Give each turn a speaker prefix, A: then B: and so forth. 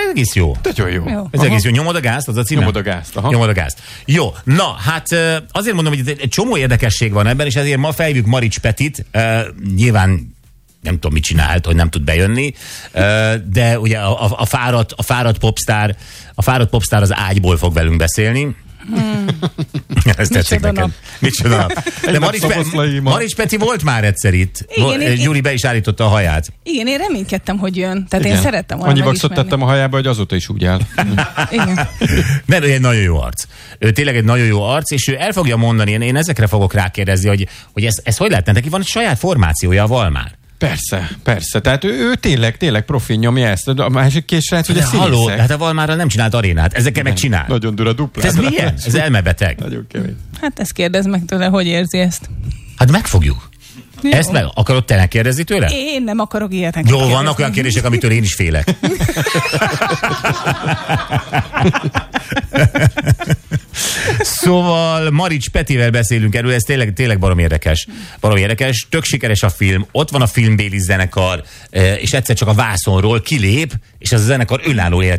A: egész jó.
B: Nagyon jó.
A: Ez egész jó. Nyomod a gázt, az a címe?
B: Nyomod a gázt, aha.
A: Nyomod a gázt. Jó, na, hát azért mondom, hogy egy csomó érdekesség van ebben, és ezért ma felhívjuk Marics Petit, nyilván nem tudom, mit csinált, hogy nem tud bejönni, de ugye a fáradt popstar az ágyból fog velünk beszélni. Ez tetszik neked. Micsoda nap. De Marics Peti volt már egyszer itt. Gyuri be is állította a haját.
C: Igen, én reménykedtem, hogy jön. Tehát én szerettem volna
B: annyi vaxot tettem a hajába, hogy azóta is úgy áll.
C: Igen.
A: Nem, ő egy nagyon jó arc. Ő tényleg egy nagyon jó arc, és ő el fogja mondani, én ezekre fogok rákérdezni, hogy ez hogy lehetne? Neki van egy saját formációja a Valmár.
B: Persze. Tehát ő tényleg profi nyomja ezt. A másik két srác, hogy a színészek.
A: Halló, hát a Valmárral nem csinált arénát. Ezekkel meg csinál.
B: Nagyon dura duplát.
A: Ez milyen? Ez elmebeteg.
B: Nagyon kemény.
C: Hát ezt kérdezd meg tőle, hogy érzi ezt.
A: Hát megfogjuk.
C: Jó.
A: Ezt meg akarod te kérdezni tőle?
C: Én nem akarok ilyet.
A: Jó, vannak olyan kérdések, amitől én is félek. Szóval Marics Petivel beszélünk erről, ez tényleg baromi érdekes. Tök sikeres a film, ott van a filmbéli zenekar, és egyszer csak a vászonról kilép, és az a zenekar önálló